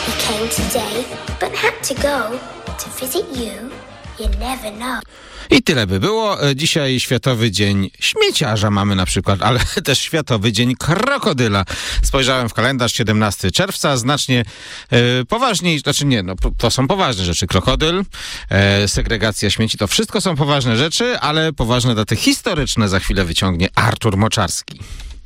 He came today, but had to go to visit you. You never know. I tyle by było. Dzisiaj Światowy Dzień Śmieciarza mamy na przykład, ale też Światowy Dzień Krokodyla. Spojrzałem w kalendarz, 17 czerwca, znacznie poważniej, to są poważne rzeczy. Krokodyl, segregacja śmieci, to wszystko są poważne rzeczy, ale poważne daty historyczne za chwilę wyciągnie Artur Moczarski.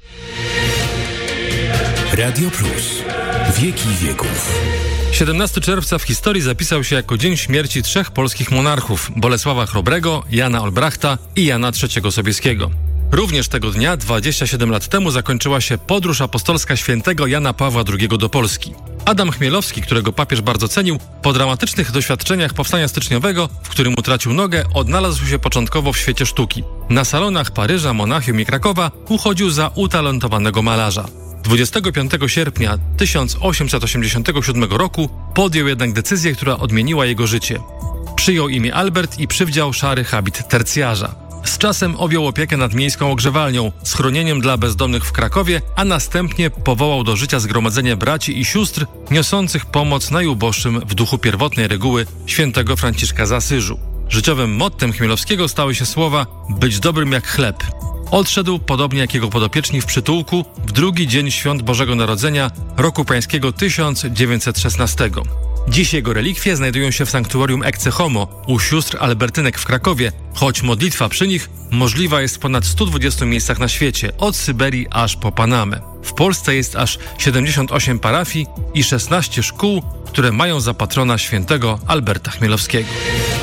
Radio Plus. Wieki wieków. 17 czerwca w historii zapisał się jako dzień śmierci 3 polskich monarchów: Bolesława Chrobrego, Jana Olbrachta i Jana III Sobieskiego. Również tego dnia, 27 lat temu, zakończyła się podróż apostolska świętego Jana Pawła II do Polski. Adam Chmielowski, którego papież bardzo cenił, po dramatycznych doświadczeniach powstania styczniowego, w którym utracił nogę, odnalazł się początkowo w świecie sztuki. Na salonach Paryża, Monachium i Krakowa uchodził za utalentowanego malarza. 25 sierpnia 1887 roku podjął jednak decyzję, która odmieniła jego życie. Przyjął imię Albert i przywdział szary habit tercjarza. Z czasem objął opiekę nad miejską ogrzewalnią, schronieniem dla bezdomnych w Krakowie, a następnie powołał do życia zgromadzenie braci i sióstr niosących pomoc najuboższym w duchu pierwotnej reguły świętego Franciszka z Asyżu. Życiowym mottem Chmielowskiego stały się słowa „być dobrym jak chleb”. Odszedł, podobnie jak jego podopieczni, w przytułku w drugi dzień świąt Bożego Narodzenia roku pańskiego 1916. Dziś jego relikwie znajdują się w sanktuarium Ecce Homo u sióstr Albertynek w Krakowie, choć modlitwa przy nich możliwa jest w ponad 120 miejscach na świecie, od Syberii aż po Panamę. W Polsce jest aż 78 parafii i 16 szkół, które mają za patrona świętego Alberta Chmielowskiego.